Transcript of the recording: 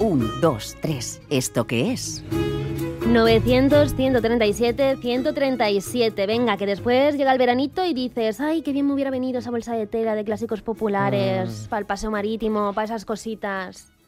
1, 2, 3. ¿Esto qué es? 900-137-137. Venga, que después llega el veranito y dices, ay, qué bien me hubiera venido esa bolsa de tela de clásicos populares para el paseo marítimo, para esas cositas.